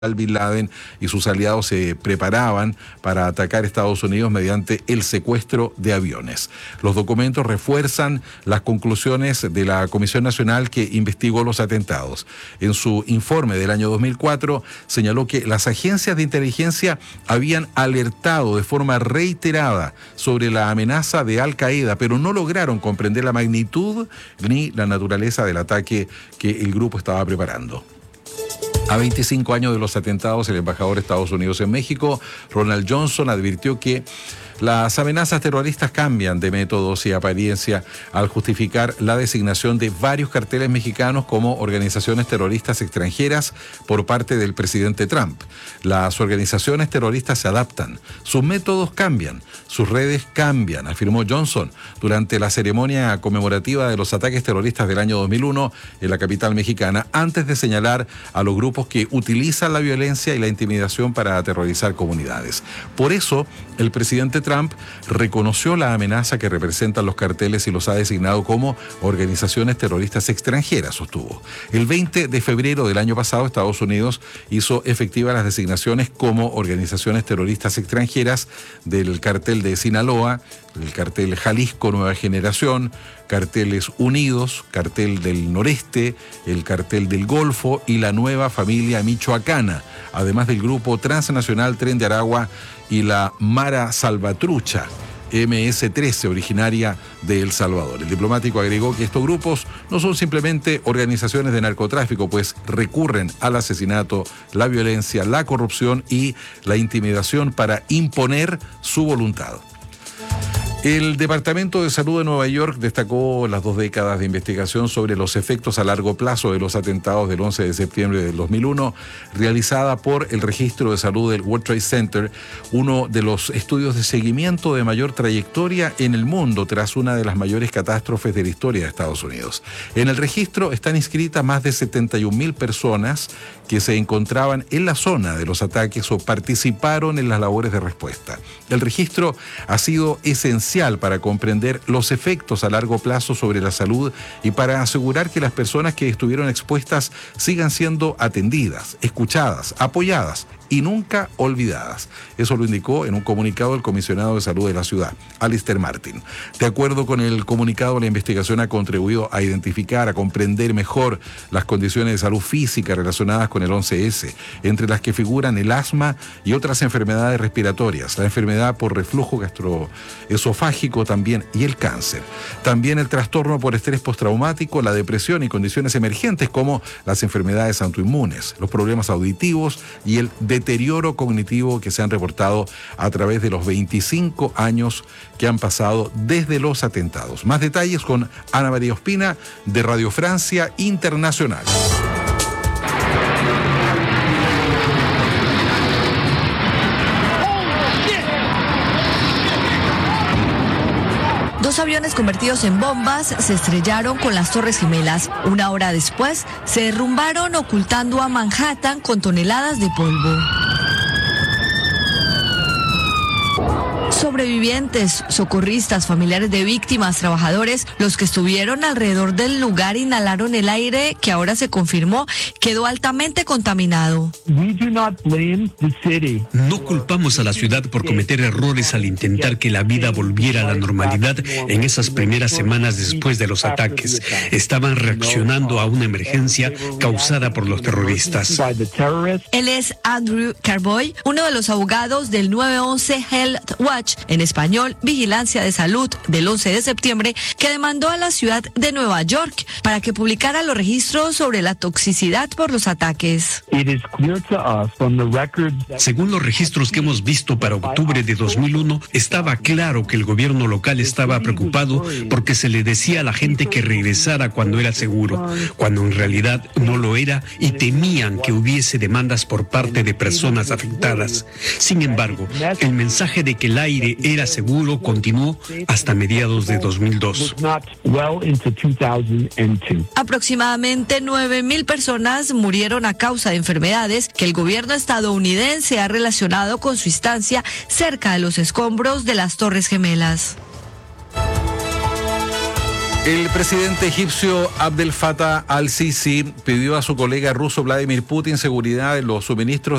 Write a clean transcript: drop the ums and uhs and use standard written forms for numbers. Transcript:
Bin Laden y sus aliados se preparaban para atacar Estados Unidos mediante el secuestro de aviones. Los documentos refuerzan las conclusiones de la Comisión Nacional que investigó los atentados. En su informe del año 2004 señaló que las agencias de inteligencia habían alertado de forma reiterada sobre la amenaza de Al Qaeda, pero no lograron comprender la magnitud ni la naturaleza del ataque que el grupo estaba preparando. A 25 años de los atentados, el embajador de Estados Unidos en México, Ronald Johnson, advirtió que las amenazas terroristas cambian de métodos y apariencia al justificar la designación de varios carteles mexicanos como organizaciones terroristas extranjeras por parte del presidente Trump. Las organizaciones terroristas se adaptan, sus métodos cambian, sus redes cambian, afirmó Johnson durante la ceremonia conmemorativa de los ataques terroristas del año 2001 en la capital mexicana, antes de señalar a los grupos que utilizan la violencia y la intimidación para aterrorizar comunidades. Por eso, el presidente Trump reconoció la amenaza que representan los carteles y los ha designado como organizaciones terroristas extranjeras, sostuvo. El 20 de febrero del año pasado, Estados Unidos hizo efectivas las designaciones como organizaciones terroristas extranjeras del cartel de Sinaloa, el cartel Jalisco Nueva Generación, carteles Unidos, cartel del Noreste, el cartel del Golfo y la Nueva Familia Michoacana, además del grupo transnacional Tren de Aragua y la Mara Salvatrucha, MS-13, originaria de El Salvador. El diplomático agregó que estos grupos no son simplemente organizaciones de narcotráfico, pues recurren al asesinato, la violencia, la corrupción y la intimidación para imponer su voluntad. El Departamento de Salud de Nueva York destacó las 2 décadas de investigación sobre los efectos a largo plazo de los atentados del 11 de septiembre del 2001, realizada por el Registro de Salud del World Trade Center, uno de los estudios de seguimiento de mayor trayectoria en el mundo tras una de las mayores catástrofes de la historia de Estados Unidos. En el registro están inscritas más de 71.000 personas que se encontraban en la zona de los ataques o participaron en las labores de respuesta. El registro ha sido esencial para comprender los efectos a largo plazo sobre la salud y para asegurar que las personas que estuvieron expuestas sigan siendo atendidas, escuchadas, apoyadas y nunca olvidadas. Eso lo indicó en un comunicado el comisionado de salud de la ciudad, Alistair Martin. De acuerdo con el comunicado, la investigación ha contribuido a identificar, a comprender mejor las condiciones de salud física relacionadas con el 11S, entre las que figuran el asma y otras enfermedades respiratorias, la enfermedad por reflujo gastroesofágico también y el cáncer. También el trastorno por estrés postraumático, la depresión y condiciones emergentes como las enfermedades autoinmunes, los problemas auditivos y el deterioro cognitivo que se han reportado a través de los 25 años que han pasado desde los atentados. Más detalles con Ana María Ospina de Radio Francia Internacional. Dos aviones convertidos en bombas se estrellaron con las Torres Gemelas. Una hora después, se derrumbaron ocultando a Manhattan con toneladas de polvo. Sobrevivientes, socorristas, familiares de víctimas, trabajadores, los que estuvieron alrededor del lugar inhalaron el aire que ahora se confirmó quedó altamente contaminado. No culpamos a la ciudad por cometer errores al intentar que la vida volviera a la normalidad en esas primeras semanas después de los ataques. Estaban reaccionando a una emergencia causada por los terroristas. Él es Andrew Carboy, uno de los abogados del 911 Health Watch, en español, Vigilancia de Salud, del 11 de septiembre, que demandó a la ciudad de Nueva York para que publicara los registros sobre la toxicidad por los ataques. Según los registros que hemos visto para octubre de 2001, estaba claro que el gobierno local estaba preocupado porque se le decía a la gente que regresara cuando era seguro, cuando en realidad no lo era y temían que hubiese demandas por parte de personas afectadas. Sin embargo, el mensaje de que el aire era seguro continuó hasta mediados de 2002. Aproximadamente 9.000 personas murieron a causa de enfermedades que el gobierno estadounidense ha relacionado con su estancia cerca de los escombros de las Torres Gemelas. El presidente egipcio Abdel Fattah al-Sisi pidió a su colega ruso Vladimir Putin seguridad en los suministros